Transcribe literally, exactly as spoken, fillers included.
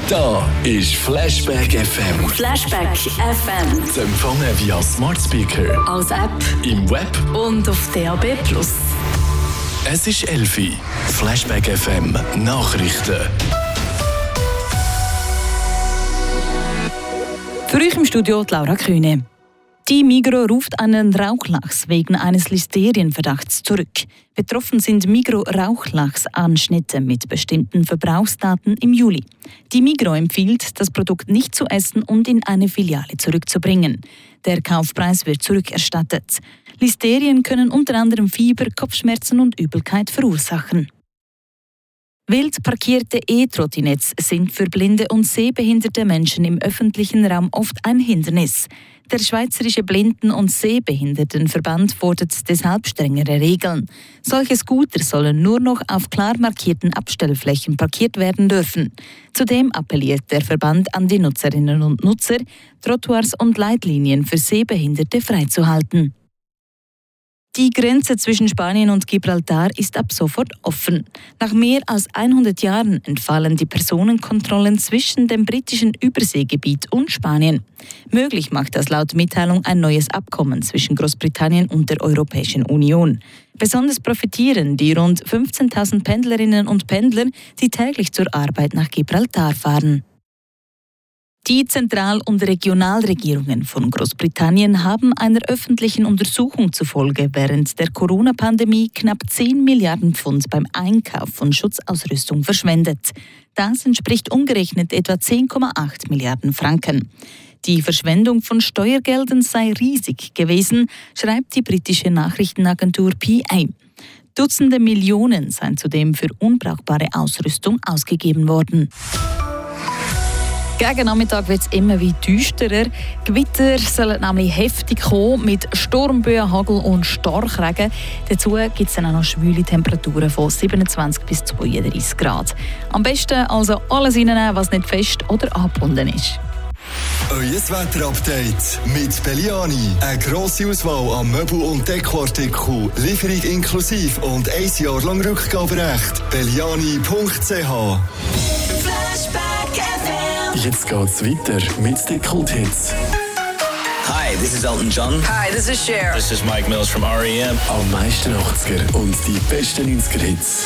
Da ist Flashback F M. Flashback F M. Zu empfangen via Smart Speaker, als App, im Web und auf D A B plus. Es ist elf Uhr. Flashback F M Nachrichten. Für euch im Studio die Laura Kühne. Die Migros ruft einen Rauchlachs wegen eines Listerienverdachts zurück. Betroffen sind Migros-Rauchlachs-Anschnitte mit bestimmten Verbrauchsdaten im Juli. Die Migros empfiehlt, das Produkt nicht zu essen und in eine Filiale zurückzubringen. Der Kaufpreis wird zurückerstattet. Listerien können unter anderem Fieber, Kopfschmerzen und Übelkeit verursachen. Wild parkierte E-Trottinetts sind für blinde und sehbehinderte Menschen im öffentlichen Raum oft ein Hindernis. Der Schweizerische Blinden- und Sehbehindertenverband fordert deshalb strengere Regeln. Solche Scooter sollen nur noch auf klar markierten Abstellflächen parkiert werden dürfen. Zudem appelliert der Verband an die Nutzerinnen und Nutzer, Trottoirs und Leitlinien für Sehbehinderte freizuhalten. Die Grenze zwischen Spanien und Gibraltar ist ab sofort offen. Nach mehr als hundert Jahren entfallen die Personenkontrollen zwischen dem britischen Überseegebiet und Spanien. Möglich macht das laut Mitteilung ein neues Abkommen zwischen Großbritannien und der Europäischen Union. Besonders profitieren die rund fünfzehntausend Pendlerinnen und Pendler, die täglich zur Arbeit nach Gibraltar fahren. Die Zentral- und Regionalregierungen von Großbritannien haben einer öffentlichen Untersuchung zufolge während der Corona-Pandemie knapp zehn Milliarden Pfund beim Einkauf von Schutzausrüstung verschwendet. Das entspricht umgerechnet etwa zehn Komma acht Milliarden Franken. Die Verschwendung von Steuergeldern sei riesig gewesen, schreibt die britische Nachrichtenagentur P A. Dutzende Millionen seien zudem für unbrauchbare Ausrüstung ausgegeben worden. Gegen Nachmittag wird es immer wie düsterer. Gewitter sollen nämlich heftig kommen mit Sturmböen, Hagel und Starkregen. Dazu gibt es dann auch noch schwüle Temperaturen von siebenundzwanzig bis zweiunddreißig Grad. Am besten also alles reinnehmen, was nicht fest oder angebunden ist. Euer Wetterupdate mit Belliani. Eine grosse Auswahl an Möbel- und Dekoartikeln, Lieferung inklusive und ein Jahr lang Rückgaberecht. Belliani punkt c h. Jetzt geht's weiter mit den Kult-Hits. Hi, this is Elton John. Hi, this is Cher. This is Mike Mills from R E M. Am meisten achtziger und die besten neunziger Hits.